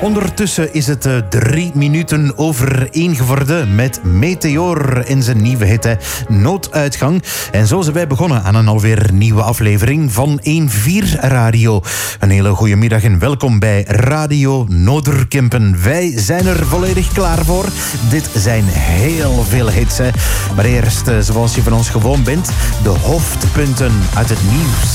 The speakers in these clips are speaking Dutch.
Ondertussen is het 3 minuten over 1 geworden met Meteor in zijn nieuwe hit, Nooduitgang. En zo zijn wij begonnen aan een alweer nieuwe aflevering van 1-4 Radio. Een hele goede middag en welkom bij Radio Noorderkempen. Wij zijn er volledig klaar voor. Dit zijn heel veel hits, Maar eerst, zoals je van ons gewoon bent, de hoofdpunten uit het nieuws.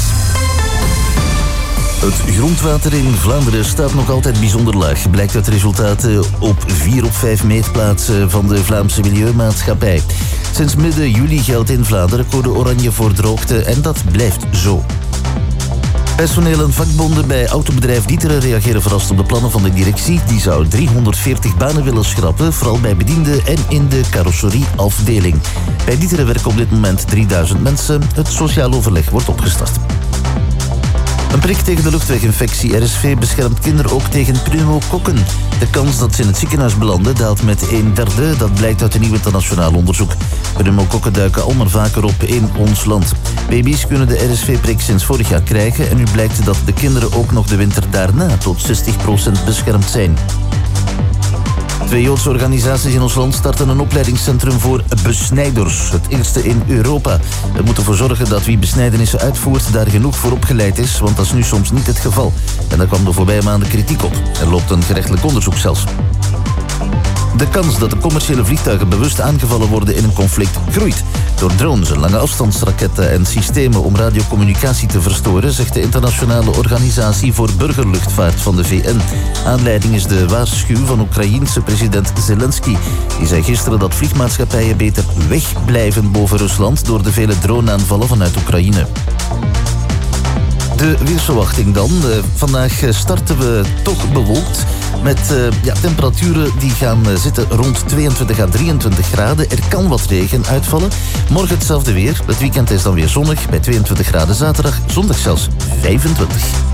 Het grondwater in Vlaanderen staat nog altijd bijzonder laag, blijkt uit resultaten op 4 op 5 meetplaatsen van de Vlaamse Milieumaatschappij. Sinds midden juli geldt in Vlaanderen code oranje voor droogte en dat blijft zo. Personeel en vakbonden bij autobedrijf D'Ieteren reageren verrast op de plannen van de directie. Die zou 340 banen willen schrappen, vooral bij bedienden en in de carrosserieafdeling. Bij D'Ieteren werken op dit moment 3000 mensen. Het sociaal overleg wordt opgestart. Een prik tegen de luchtweginfectie. RSV beschermt kinderen ook tegen pneumokokken. De kans dat ze in het ziekenhuis belanden daalt met 1/3. Dat blijkt uit een nieuw internationaal onderzoek. Pneumokokken duiken al maar vaker op in ons land. Baby's kunnen de RSV-prik sinds vorig jaar krijgen. En nu blijkt dat de kinderen ook nog de winter daarna tot 60% beschermd zijn. 2 Joodse organisaties in ons land starten een opleidingscentrum voor besnijders. Het eerste in Europa. We moeten ervoor zorgen dat wie besnijdenissen uitvoert daar genoeg voor opgeleid is, want dat is nu soms niet het geval. En daar kwam de voorbije maanden kritiek op. Er loopt een gerechtelijk onderzoek zelfs. De kans dat de commerciële vliegtuigen bewust aangevallen worden in een conflict groeit. Door drones, lange afstandsraketten en systemen om radiocommunicatie te verstoren, zegt de internationale organisatie voor burgerluchtvaart van de VN. Aanleiding is de waarschuwing van Oekraïense president Zelensky. Die zei gisteren dat vliegmaatschappijen beter wegblijven boven Rusland door de vele droneaanvallen vanuit Oekraïne. De weersverwachting dan. Vandaag starten we toch bewolkt met temperaturen die gaan zitten rond 22 à 23 graden. Er kan wat regen uitvallen. Morgen hetzelfde weer. Het weekend is dan weer zonnig bij 22 graden zaterdag. Zondag zelfs 25.